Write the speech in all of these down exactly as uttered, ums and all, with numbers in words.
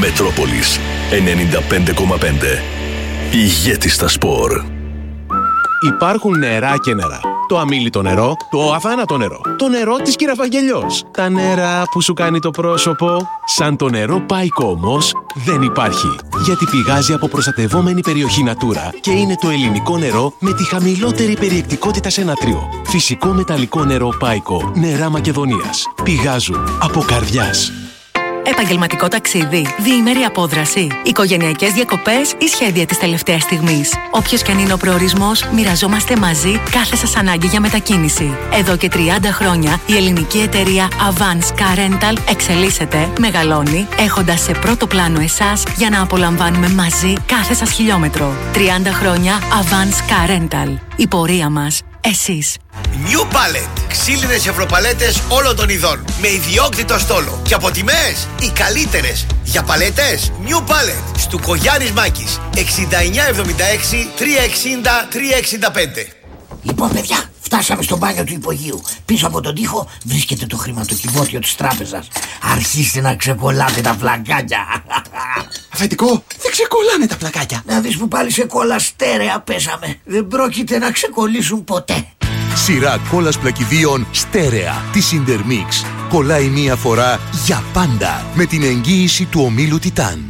Μετρόπολης ενενήντα πέντε κόμμα πέντε. Ηγέτης στα σπορ. Υπάρχουν νερά και νερά. Το αμίλητο νερό, το αδάνατο νερό, το νερό της Κυραφαγγελιός. Τα νερά που σου κάνει το πρόσωπο. Σαν το νερό Πάικο όμως δεν υπάρχει. Γιατί πηγάζει από προστατευόμενη περιοχή Natura και είναι το ελληνικό νερό με τη χαμηλότερη περιεκτικότητα σε νατρίο. Φυσικό μεταλλικό νερό Πάικο. Νερά Μακεδονίας. Πηγάζουν από καρδιάς. Επαγγελματικό ταξίδι, διήμερη απόδραση, οικογενειακές διακοπές ή σχέδια της τελευταίας στιγμής. Όποιος και αν είναι ο προορισμός, μοιραζόμαστε μαζί κάθε σας ανάγκη για μετακίνηση. Εδώ και τριάντα χρόνια η ελληνική εταιρεία Avance Car Rental εξελίσσεται, μεγαλώνει, έχοντας σε πρώτο πλάνο εσάς για να απολαμβάνουμε μαζί κάθε σας χιλιόμετρο. τριάντα χρόνια Avance Car Rental. Η πορεία μας. Εσείς. New Pallet. Ξύλινες ευρωπαλέτες όλων των ειδών. Με ιδιόκτητο στόλο. Και από τιμές οι καλύτερες. Για παλέτες New Pallet. Στουκογιάννης Μάκης. εξήντα εννιά εβδομήντα έξι τριακόσια εξήντα τριακόσια εξήντα πέντε. Λοιπόν, παιδιά, φτάσαμε στο μπάνιο του υπογείου. Πίσω από τον τοίχο βρίσκεται το χρηματοκιβώτιο της τράπεζας. Αρχίστε να ξεκολλάτε τα πλακάκια. Αφεντικό, δεν ξεκολλάνε τα πλακάκια. Να δεις που πάλι σε κόλλα στέρεα πέσαμε. Δεν πρόκειται να ξεκολλήσουν ποτέ. Σειρά κόλλας πλακιδίων στέρεα της Intermix. Κολλάει μία φορά για πάντα με την εγγύηση του ομίλου Τιτάν.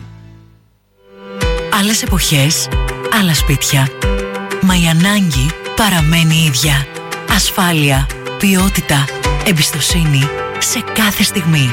Άλλες εποχές, άλλα σπίτια. Μα η ανάγκη παραμένει ίδια. Ασφάλεια, ποιότητα, εμπιστοσύνη σε κάθε στιγμή.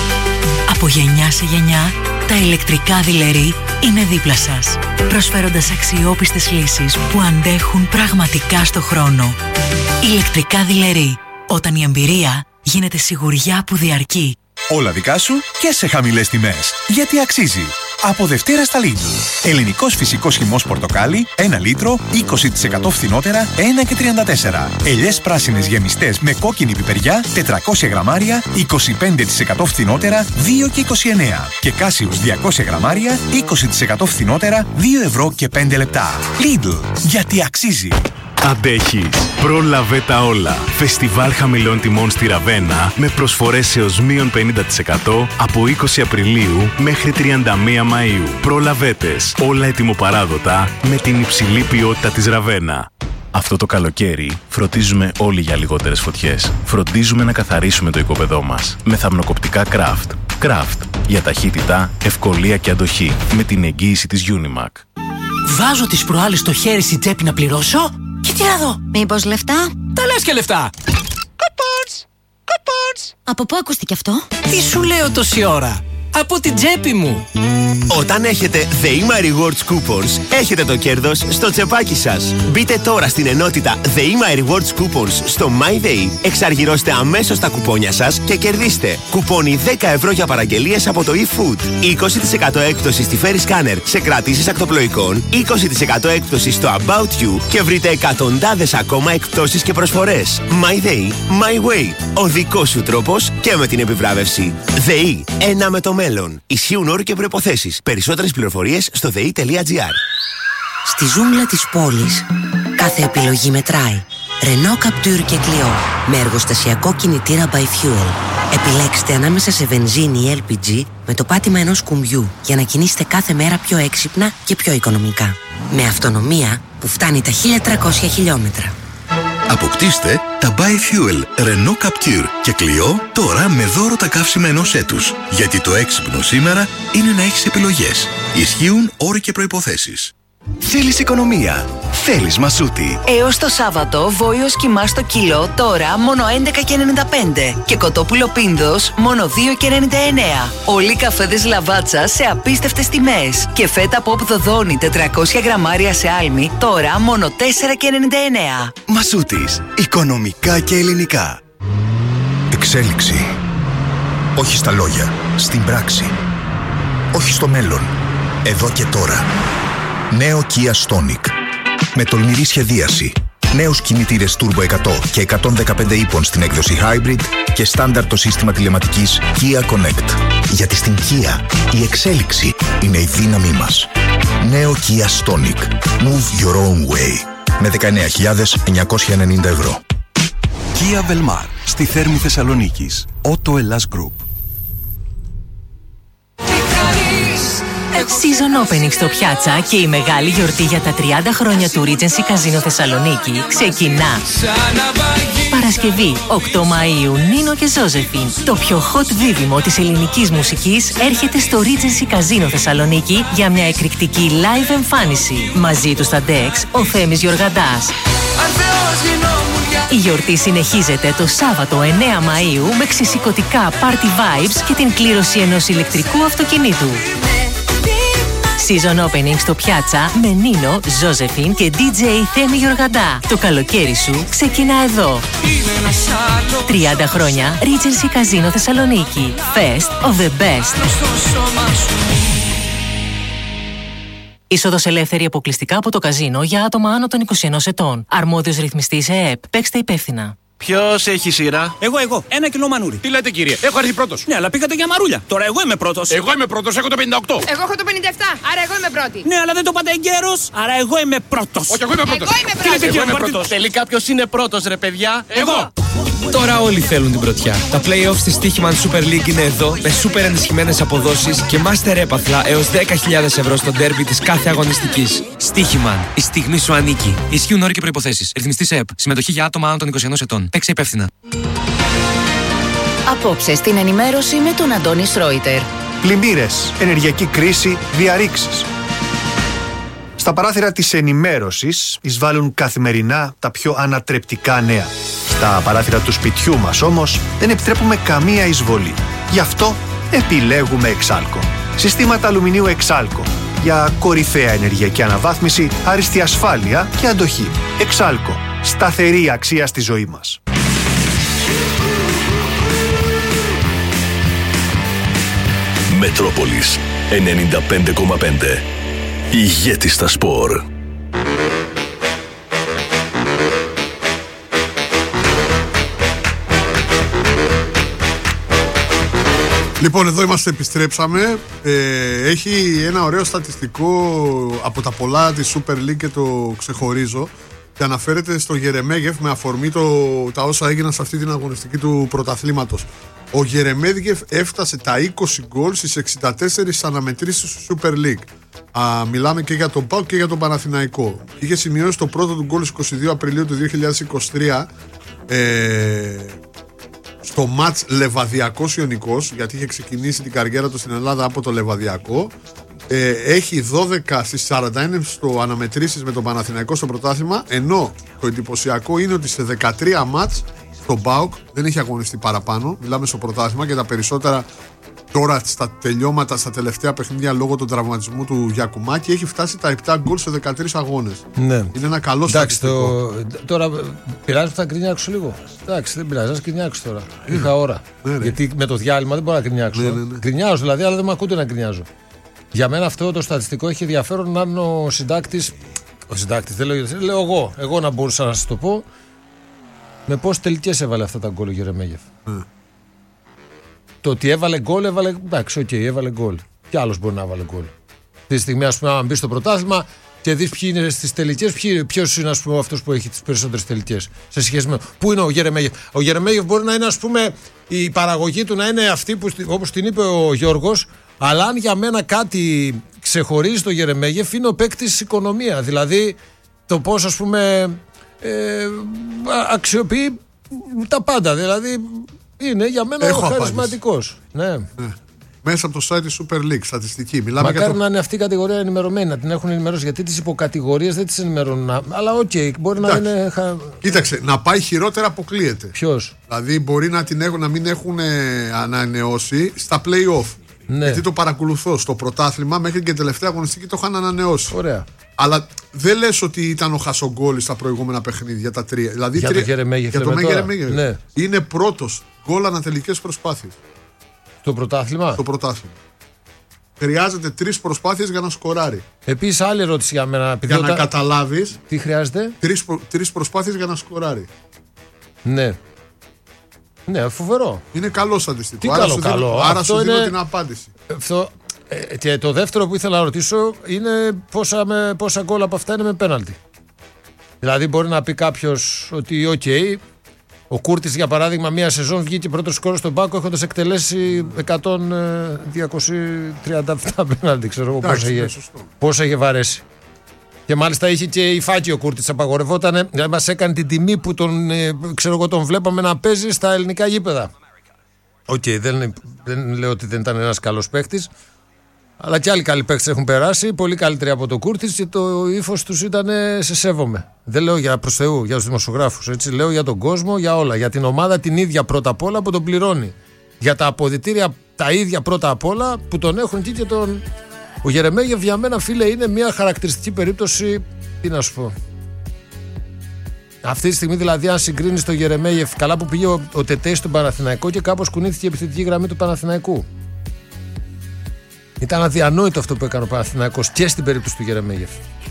Από γενιά σε γενιά, τα ηλεκτρικά δειλερί είναι δίπλα σας, προσφέροντας αξιόπιστες λύσεις που αντέχουν πραγματικά στο χρόνο. Ηλεκτρικά δειλερί, όταν η εμπειρία γίνεται σιγουριά που διαρκεί. Όλα δικά σου και σε χαμηλές τιμές. Γιατί αξίζει. Από Δευτέρα στα Lidl. Ελληνικός φυσικός χυμός πορτοκάλι, ένα λίτρο, είκοσι τοις εκατό φθηνότερα, ένα και τριάντα τέσσερα. Ελιές πράσινες γεμιστές με κόκκινη πιπεριά, τετρακόσια γραμμάρια, είκοσι πέντε τοις εκατό φθηνότερα, δύο και είκοσι εννέα. Και Κάσιους διακόσια γραμμάρια, είκοσι τοις εκατό φθηνότερα, δύο ευρώ και πέντε λεπτά. Lidl. Γιατί αξίζει. Αντέχεις. Πρόλαβε τα όλα. Φεστιβάλ χαμηλών τιμών στη Ραβένα με προσφορές έως μείον πενήντα τοις εκατό από είκοσι Απριλίου μέχρι τριάντα μία Μαΐου. Προλαβέτες. Όλα ετοιμοπαράδοτα με την υψηλή ποιότητα της Ραβένα. Αυτό το καλοκαίρι φροντίζουμε όλοι για λιγότερες φωτιές. Φροντίζουμε να καθαρίσουμε το οικόπεδό μας με θαμνοκοπτικά Craft. Craft. Για ταχύτητα, ευκολία και αντοχή. Με την εγγύηση της Unimac. Βάζω τις προάλλες στο χέρι στη τσέπη να πληρώσω και τι να δω. Μήπως λεφτά? Τα λες και λεφτά. Coupons! Coupons! Από πού ακούστηκε αυτό? Τι σου λέω τόση ώρα? Από την τσέπη μου. Όταν έχετε ΔΕΗΜΑ Rewards Coupons, έχετε το κέρδος στο τσεπάκι σας. Μπείτε τώρα στην ενότητα ΔΕΗΜΑ Rewards Coupons στο MyDay, εξαργυρώστε αμέσως τα κουπόνια σας και κερδίστε κουπόνι δέκα ευρώ για παραγγελίες από το eFood, είκοσι τοις εκατό έκπτωση στη Ferry Scanner σε κρατήσεις ακτοπλοϊκών, είκοσι τοις εκατό έκπτωση στο About You και βρείτε εκατοντάδες ακόμα εκπτώσεις και προσφορές. MyDay, My Way. Ο δικός σου τρόπος και με την επιβράβευση. ΔΕΗ, ένα με το μέλλον. Ισχύουν όροι και προϋποθέσεις. Περισσότερες πληροφορίες στο δε ι τελεία τζι άρ. Στη ζούγκλα της πόλης, κάθε επιλογή μετράει. Renault Captur και Clio με εργοστασιακό κινητήρα by fuel. Επιλέξτε ανάμεσα σε βενζίνη ή ελ πι τζι με το πάτημα ενός κουμπιού για να κινήσετε κάθε μέρα πιο έξυπνα και πιο οικονομικά. Με αυτονομία που φτάνει τα χίλια τριακόσια χιλιόμετρα. Αποκτήστε τα Bi-Fuel Renault Captur και Clio τώρα με δώρο τα καύσιμα ενός έτους. Γιατί το έξυπνο σήμερα είναι να έχεις επιλογές. Ισχύουν όροι και προϋποθέσεις. Θέλεις οικονομία. Θέλεις Μασούτη. Έως το Σάββατο, βόηος κιμάς το κιλό τώρα μόνο έντεκα και ενενήντα πέντε και κοτόπουλο πίνδος μόνο δύο και ενενήντα εννέα. Όλοι οι καφέδες Λαβάτσα σε απίστευτες τιμές. Και φέτα Pop Δοδόνη τετρακόσια γραμμάρια σε άλμη τώρα μόνο τέσσερα και ενενήντα εννέα. Μασούτης. Οικονομικά και ελληνικά. Εξέλιξη. Όχι στα λόγια, στην πράξη. Όχι στο μέλλον, εδώ και τώρα. Νέο Kia Stonic. Με τολμηρή σχεδίαση. Νέους κινητήρες Turbo εκατό και εκατόν δεκαπέντε ύπων στην έκδοση Hybrid και στάνταρ το σύστημα τηλεματικής Kia Connect. Γιατί στην Kia η εξέλιξη είναι η δύναμή μας. Νέο Kia Stonic. Move your own way. Με δεκαεννέα χιλιάδες εννιακόσια ενενήντα ευρώ. Kia Velmar. Στη Θέρμη Θεσσαλονίκης. Auto Hellas Group. Season Opening στο Πιάτσα και η μεγάλη γιορτή για τα τριάντα χρόνια του Regency Casino Θεσσαλονίκη ξεκινά. Παρασκευή, οκτώ Μαΐου, Νίνο και Ζόζεφιν. Το πιο hot δίδυμο της ελληνικής μουσικής έρχεται στο Regency Casino Θεσσαλονίκη για μια εκρηκτική live εμφάνιση. Μαζί του στα Dex, ο Θέμης Γιοργαντάς. Η γιορτή συνεχίζεται το Σάββατο εννέα Μαΐου με ξεσηκωτικά party vibes και την κλήρωση ενός ηλεκτρικού αυτοκινήτου. Season Opening στο Πιάτσα με Νίνο, Ζόζεφιν και ντι τζέι Θέμη Γιοργαντά. Το καλοκαίρι σου ξεκινά εδώ. τριάντα χρόνια Regency Casino Θεσσαλονίκη. Fest of the best. Είσοδος ελεύθερη αποκλειστικά από το καζίνο για άτομα άνω των είκοσι ενός ετών. Αρμόδιος ρυθμιστής ΕΕΠ. Παίξτε υπεύθυνα. Ποιος έχει σειρά? Εγώ, εγώ. Ένα κιλό μανούρι. Τι λέτε, κύριε? Έχω έρθει πρώτος. Ναι, αλλά πήγατε για μαρούλια. Τώρα εγώ είμαι πρώτος. Εγώ είμαι πρώτος, έχω το πενήντα οκτώ. Εγώ έχω το πενήντα επτά, άρα εγώ είμαι πρώτη. Ναι, αλλά δεν το πάτε εγκαίρος, άρα εγώ είμαι πρώτος. Όχι, εγώ είμαι πρώτος. Εγώ είμαι πρώτος. Εγώ είμαι πρώτος. Τελικά ποιος είναι πρώτος, ρε παιδιά? Εγώ. Τώρα όλοι θέλουν την πρωτιά. Τα play-offs της Stichman Super League είναι εδώ με super ενισχυμένες αποδόσεις και master έπαθλα έως δέκα χιλιάδες ευρώ στο ντέρμπι της κάθε αγωνιστικής. Stichman, η στιγμή σου ανήκει. Ισχύουν όροι και προϋποθέσεις. Ρυθμιστής ΕΕΠ. Συμμετοχή για άτομα άνω των είκοσι ενός ετών. Παίξε υπεύθυνα. Απόψε στην ενημέρωση με τον Αντώνη Σρόιτερ. Πλημμύρες, ενεργειακή κρίση, διαρρήξεις. Στα παράθυρα της ενημέρωσης εισβάλλουν καθημερινά τα πιο ανατρεπτικά νέα. Στα παράθυρα του σπιτιού μας όμως δεν επιτρέπουμε καμία εισβολή. Γι' αυτό επιλέγουμε Εξάλκο. Συστήματα αλουμινίου Εξάλκο. Για κορυφαία ενεργειακή αναβάθμιση, άριστη ασφάλεια και αντοχή. Εξάλκο. Σταθερή αξία στη ζωή μας. Μετρόπολης ενενήντα πέντε κόμμα πέντε. Ηγέτη στα σπορ. Λοιπόν, εδώ είμαστε, επιστρέψαμε. Ε, έχει ένα ωραίο στατιστικό από τα πολλά της Super League και το ξεχωρίζω. Και αναφέρεται στο Γερεμέγεφ με αφορμή το, τα όσα έγιναν σε αυτή την αγωνιστική του πρωταθλήματος. Ο Γερεμέγεφ έφτασε τα είκοσι γκολ στις εξήντα τέσσερις αναμετρήσεις του Super League. Α, μιλάμε και για τον ΠΑΟΚ και για τον Παναθηναϊκό. Είχε σημειώσει το πρώτο του γκολ στις είκοσι δύο Απριλίου του δύο χιλιάδες είκοσι τρία ε, στο μάτς Λεβαδιακός Ιωνικός, γιατί είχε ξεκινήσει την καριέρα του στην Ελλάδα από το Λεβαδιακό. Ε, έχει δώδεκα στις σαράντα ένα στο αναμετρήσεις με τον Παναθηναϊκό στο πρωτάθλημα, ενώ το εντυπωσιακό είναι ότι σε δεκατρία μάτς στον ΠΑΟΚ δεν έχει αγωνιστεί παραπάνω. Μιλάμε στο πρωτάθλημα και τα περισσότερα τώρα στα τελειώματα, στα τελευταία παιχνίδια λόγω του τραυματισμού του Γιακουμάκη έχει φτάσει τα επτά γκολ σε δεκατρείς αγώνες. Ναι. Είναι ένα καλό στατιστικό. Το... Τώρα πειράζει που θα κρινιάξω λίγο. Εντάξει, δεν πειράζει, να κρινιάξω τώρα. Mm. Είχα ώρα. Ναι, ναι. Γιατί με το διάλειμμα δεν μπορώ να κρινιάξω. Ναι, ναι, ναι. Κρινιάζω δηλαδή, αλλά δεν με ακούτε να κρινιάζω. Για μένα αυτό το στατιστικό έχει ενδιαφέρον να είναι ο συντάκτης. Ο συντάκτης, δεν λέω, λέω εγώ. Εγώ να μπορούσα να σας το πω. Με πόσες τελικές έβαλε αυτά τα γκολ ο Γερεμέγεφ. Mm. Το ότι έβαλε γκολ, έβαλε. Εντάξει, οκ, okay, έβαλε γκολ. Κι άλλος μπορεί να έβαλε γκολ. Αυτή τη στιγμή, ας πούμε, αν μπει στο πρωτάθλημα και δεις ποιοι είναι στις τελικές, ποιος είναι, ας πούμε, αυτός που έχει τις περισσότερες τελικές. Σε σχέση με. Πού είναι ο Γερεμέγεφ. Ο Γερεμέγεφ μπορεί να είναι, ας πούμε, η παραγωγή του να είναι αυτή που, όπως την είπε ο Γιώργος, αλλά αν για μένα κάτι ξεχωρίζει το Γερεμέγεφ είναι ο παίκτης οικονομία. Δηλαδή το πώς, ας πούμε, ε, αξιοποιεί τα πάντα. Δηλαδή είναι για μένα ο χαρισματικός. Ναι. Ναι. Μέσα από το site της Super League, στατιστική. Μιλάμε Μακάρι για το... να είναι αυτή η κατηγορία ενημερωμένη, να την έχουν ενημερώσει. Γιατί τις υποκατηγορίες δεν τις ενημερώνουν. Αλλά οκ, okay, μπορεί Εντάξει. να είναι. Κοίταξε, να πάει χειρότερα αποκλείεται. Ποιος? Δηλαδή μπορεί να, την έχουν, να μην έχουν ανανεώσει στα play-off. Ναι. Γιατί το παρακολουθώ στο πρωτάθλημα μέχρι και τελευταία αγωνιστική το είχαν ανανεώσει. Ωραία. Αλλά δεν λες ότι ήταν ο Χασογκόλης στα προηγούμενα παιχνίδια, τα τρία. Δηλαδή, για τρία... το Γερεμέγεφ. Για το Γερεμέγεφ. Ναι. Είναι πρώτος γκολ ανατελικές προσπάθειες. Στο πρωτάθλημα. Στο πρωτάθλημα. Χρειάζεται τρεις προσπάθειες για να σκοράρει. Επίσης, άλλη ερώτηση για μένα. Για όταν... να καταλάβεις. Τι χρειάζεται. Τρεις, προ... τρεις προσπάθειες για να σκοράρει. Ναι. Ναι, φοβερό. Είναι καλό στατιστικό. Τι άρα καλό, σου καλό. Δίνω, άρα σου είναι... δίνω την απάντηση. Αυτό... Ε, και το δεύτερο που ήθελα να ρωτήσω είναι πόσα, με, πόσα γκολ από αυτά είναι με πέναλτι. Δηλαδή μπορεί να πει κάποιος ότι οκ, okay, Ο Κούρτης, για παράδειγμα, μία σεζόν βγήκε πρώτο σκόρ στον Πάκο έχοντας εκτελέσει εκατό διακόσια τριάντα επτά πέναλτι. Ξέρω εγώ πώς είχε, πώς είχε βαρέσει. Και μάλιστα είχε και η φάκη ο Κούρτης. Απαγορευόταν, μας έκανε την τιμή που τον, ξέρω εγώ, τον βλέπαμε να παίζει στα ελληνικά γήπεδα. Οκ, okay, δεν, δεν λέω ότι δεν ήταν ένας καλός παίκτης. Αλλά και άλλοι καλοί παίκτες έχουν περάσει, πολύ καλύτεροι από τον Κούρτης και το ύφος τους ήταν σε σέβομαι. Δεν λέω για προς Θεού, για τους δημοσιογράφους, έτσι. Λέω για τον κόσμο, για όλα. Για την ομάδα την ίδια πρώτα απ' όλα που τον πληρώνει. Για τα αποδυτήρια τα ίδια πρώτα απ' όλα που τον έχουν εκεί και τον. Ο Γερεμέγεφ για μένα, φίλε, είναι μια χαρακτηριστική περίπτωση. Τι να σου πω. Αυτή τη στιγμή δηλαδή, αν συγκρίνει τον Γερεμέγεφ, καλά που πήγε ο, ο Τετέι στον Παναθηναϊκό και κάπως κουνήθηκε η επιθετική γραμμή του Παναθηναϊκού. Ήταν αδιανόητο αυτό που έκανε ο Παναθηναϊκός και στην περίπτωση του Γερεμέγεφ.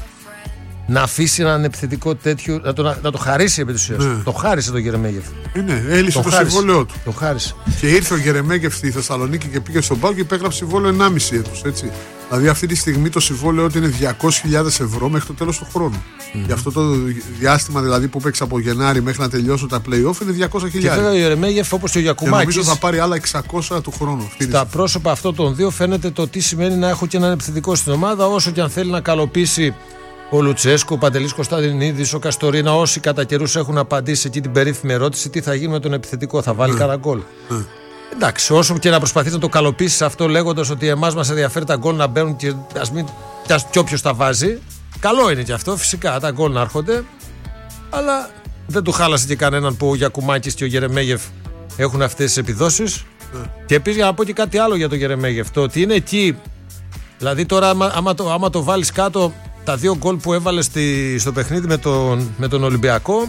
Να αφήσει έναν επιθετικό τέτοιο, να το, να, να το χαρίσει επί της ουσίας. Ναι. Το χάρισε το Γερεμέγεφ. Είναι, έλυσε το, το συμβόλαιό του. Το χάρισε. Και ήρθε ο Γερεμέγεφ στη Θεσσαλονίκη και πήγε στον ΠΑΟΚ και υπέγραψε συμβόλαιο ενάμιση έτους. Έτσι. Δηλαδή αυτή τη στιγμή το συμβόλαιό του είναι διακόσιες χιλιάδες ευρώ μέχρι το τέλος του χρόνου. Mm-hmm. Γι' αυτό το διάστημα δηλαδή που παίξει από Γενάρη μέχρι να τελειώσουν τα play-off είναι διακόσιες χιλιάδες. Και βέβαια ο Γερεμέγεφ, όπως και ο Γιακουμάκης. Και νομίζω θα πάρει άλλα εξακόσια του χρόνου. Στα πρόσωπα αυτών των δύο φαίνεται το τι σημαίνει να έχω και έναν επιθετικό στην ομάδα, όσο και αν θέλει να καλοποιήσει ο Λουτσέσκο, ο Παντελής Κωνσταντινίδης, ο Καστορίνα, όσοι κατά καιρούς έχουν απαντήσει εκεί την περίφημη ερώτηση τι θα γίνει με τον επιθετικό, θα βάλει mm. κανένα γκολ. Mm. Εντάξει, όσο και να προσπαθείς να το καλοποιήσεις αυτό λέγοντας ότι εμάς μας ενδιαφέρει τα γκολ να μπαίνουν και ας μην κι όποιος τα βάζει, καλό είναι και αυτό, φυσικά τα γκολ να έρχονται, αλλά δεν του χάλασε και κανέναν που ο Γιακουμάκης και ο Γερεμέγεφ έχουν αυτές τις επιδόσεις. Mm. Και επίσης για να πω και κάτι άλλο για τον Γερεμέγεφ, το ότι είναι εκεί, δηλαδή τώρα άμα, άμα, το, άμα το βάλεις κάτω, τα δύο γκολ που έβαλε στη, στο παιχνίδι με τον, με τον Ολυμπιακό,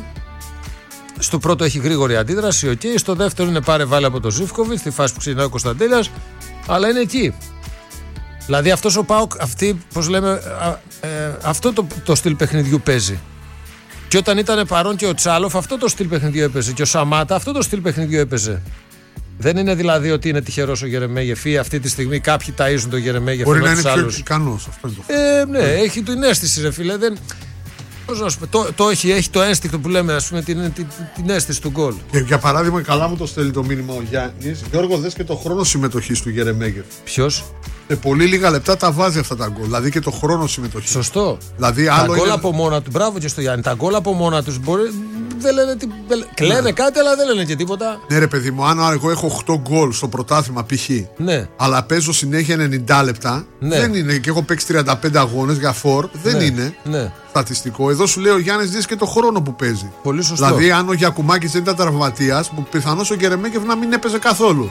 στο πρώτο έχει γρήγορη αντίδραση, okay. Στο δεύτερο είναι πάρε βάλε από τον Ζίβκοβιτ, στη φάση που ξεκινάει ο Κωνσταντέλιας, αλλά είναι εκεί. Δηλαδή αυτός ο ΠΑΟΚ, αυτή, πώς λέμε, α, ε, αυτό το, το στυλ παιχνιδιού παίζει. Και όταν ήταν παρόν και ο Τσάλοφ, αυτό το στυλ παιχνιδιού έπαιζε. Και ο Σαμάτα, αυτό το στυλ παιχνιδιού έπαιζε. Δεν είναι δηλαδή ότι είναι τυχερός ο Γερεμέγεφ ή αυτή τη στιγμή κάποιοι ταΐζουν τον Γερεμέγεφ. Μπορεί να είναι πιο ικανός. Αυτό είναι το ε, ναι, yeah. Έχει την αίσθηση, ρε φίλε. Δεν... Πώς να σου πω, το, το έχει, έχει το ένστικτο που λέμε, ας πούμε, την, την, την αίσθηση του γκολ. Και για παράδειγμα, καλά μου το στέλνει το μήνυμα ο Γιάννης. Γιώργο, δες και το χρόνο συμμετοχής του Γερεμέγεφ. Ποιος? Σε πολύ λίγα λεπτά τα βάζει αυτά τα γκολ. Δηλαδή και το χρόνο συμμετοχής. Σωστό. Δηλαδή, τα άλλο γκολ είναι... από μόνα του, μπράβο και στο Γιάννη. Τα γκολ από μόνα του μπορεί. Δεν λένε, τι... Κλαίνε ναι. κάτι, αλλά δεν λένε και τίποτα. Ναι, ρε παιδί μου, αν εγώ έχω οκτώ γκολ στο πρωτάθλημα π.χ. Ναι. Αλλά παίζω συνέχεια ενενήντα λεπτά. Ναι. Δεν είναι. Και έχω παίξει τριάντα πέντε αγώνες για φορ. Δεν ναι. είναι ναι. στατιστικό. Εδώ σου λέει ο Γιάννης, δεις και το χρόνο που παίζει. Πολύ σωστό. Δηλαδή, αν ο Γιακουμάκης δεν ήταν τραυματίας, πιθανώς ο Γερεμέγεφ να μην έπαιζε καθόλου.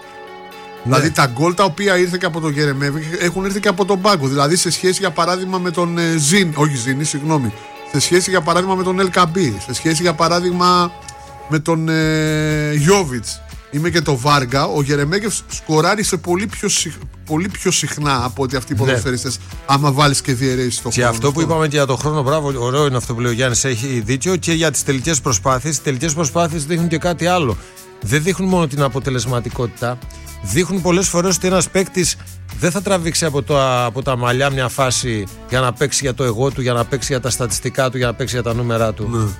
Ναι. Δηλαδή τα γκολ τα οποία ήρθε και από τον Γερεμέγεφ έχουν έρθει και από τον πάγκο. Δηλαδή σε σχέση για παράδειγμα με τον ε, Ζιν, όχι Ζίνη, συγγνώμη. Σε σχέση για παράδειγμα με τον Ελκαμπή. Σε σχέση για παράδειγμα με τον ε, Γιόβιτς. Είμαι και το Βάργα. Ο Γερεμέγεφ σκοράρει σε πολύ πιο, συ, πολύ πιο συχνά από ότι αυτοί οι ποδοσφαιριστές. Ναι. Άμα βάλεις και διαιρέσεις το χρόνο. Και αυτό που είπαμε και για το χρόνο, μπράβο, ωραίο είναι αυτό που λέει ο Γιάννης, έχει δίκιο. Και για τις τελικές προσπάθειες. Οι τελικές προσπάθειες δείχνουν και κάτι άλλο. Δεν δείχνουν μόνο την αποτελεσματικότητα. Δείχνουν πολλές φορές ότι ένας παίκτης δεν θα τραβήξει από, το, από τα μαλλιά μια φάση για να παίξει για το εγώ του, για να παίξει για τα στατιστικά του, για να παίξει για τα νούμερα του. Ναι.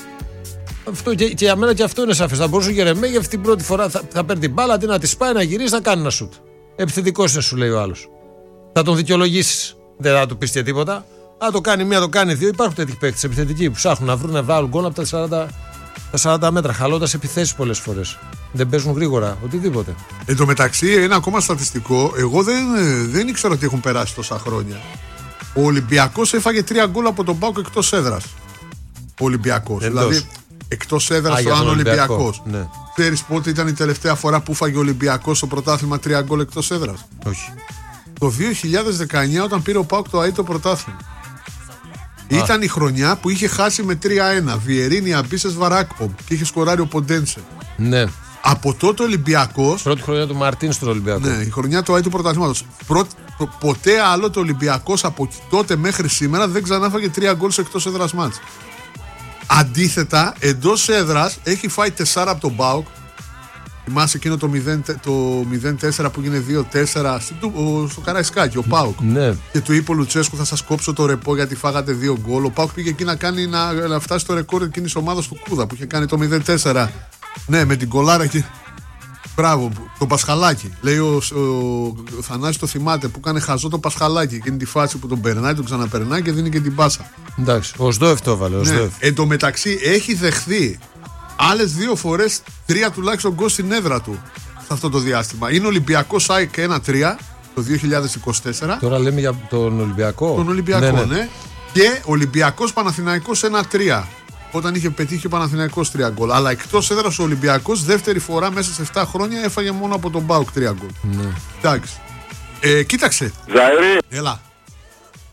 Αυτό, και, και για μένα και αυτό είναι σαφές. Θα μπορούσε ο Γερεμέγεφ την πρώτη φορά θα, θα παίρνει την μπάλα, αντί να τη σπάει, να γυρίσει, θα κάνει ένα σουτ. Επιθετικός είναι, σου λέει ο άλλος. Θα τον δικαιολογήσεις. Δεν θα του πεις και τίποτα. Αν το κάνει μία, το κάνει δύο. Υπάρχουν τέτοιοι παίκτες επιθετικοί που ψάχνουν να βρουν να βάλουν γκολ από τα σαράντα. Τα σαράντα μέτρα, χαλώντας επιθέσεις πολλές φορές. Δεν παίζουν γρήγορα, οτιδήποτε. Εν τω μεταξύ, ένα ακόμα στατιστικό, εγώ δεν, δεν ήξερα ότι έχουν περάσει τόσα χρόνια. Ο Ολυμπιακός έφαγε τρία γκολ από τον ΠΑΟΚ εκτός έδρας. Ο Ολυμπιακός. Δηλαδή, εκτός έδρας ο Ολυμπιακός. Ναι. Ξέρεις πότε ήταν η τελευταία φορά που έφαγε ο Ολυμπιακός στο πρωτάθλημα τρία γκολ εκτός έδρας? Όχι. Το δύο χιλιάδες δεκαεννιά, όταν πήρε ο ΠΑΟΚ το ΑΕ το πρωτάθλημα. Ήταν η χρονιά που είχε χάσει με τρία ένα. Βιερίνη, Αμπίσες, Βαράκπομ και είχε σκοράρει ο Ποντένσε. Ναι. Από τότε ο Ολυμπιακός. Πρώτη χρονιά του Μαρτίν στον Ολυμπιακό. Ναι, η χρονιά του ΑΕ του πρωταθλήματος. Ποτέ άλλο το Ολυμπιακός από τότε μέχρι σήμερα δεν ξανάφαγε τρία γκολ σε εκτός έδρας μάτς. Αντίθετα, εντός έδρας έχει φάει τεσσάρα από τον ΠΑΟΚ, Θυμάσαι εκείνο το μηδέν τέσσερα που έγινε δύο τέσσερα στο Καραϊσκάκι, ο ΠΑΟΚ. Ναι. Και του είπε ο Λουτσέσκου, θα σας κόψω το ρεπό γιατί φάγατε δύο γκολ. Ο ΠΑΟΚ πήγε εκεί να, κάνει, να, να φτάσει στο ρεκόρ εκείνης ομάδας του Κούδα που είχε κάνει το μηδέν τέσσερα. Ναι, με την κολάρα εκεί. Μπράβο, το Πασχαλάκι. Λέει ο, ο, ο Θανάσης το θυμάται που έκανε χαζό το Πασχαλάκι. Εκείνη τη φάση που τον περνάει, τον ξαναπερνάει και δίνει και την πάσα. Εντάξει, ο Σδόεφ το έβαλε. Ναι. Εν τω μεταξύ έχει δεχθεί άλλες δύο φορές τρία τουλάχιστον γκολ στην έδρα του σε αυτό το διάστημα. Είναι Ολυμπιακός ΑΕΚ ένα τρία το δύο χιλιάδες είκοσι τέσσερα. Τώρα λέμε για τον Ολυμπιακό. Τον Ολυμπιακό, ναι. ναι. ναι. Και Ολυμπιακός Παναθηναϊκός ένα τρία. Όταν είχε πετύχει ο Παναθηναϊκός τρία γκολ. Αλλά εκτός έδρας ο Ολυμπιακός δεύτερη φορά μέσα σε επτά χρόνια έφαγε μόνο από τον ΠΑΟΚ τρία γκολ. Ναι. Εντάξει. Ε, κοίταξε. Ζαΐρη. Έλα.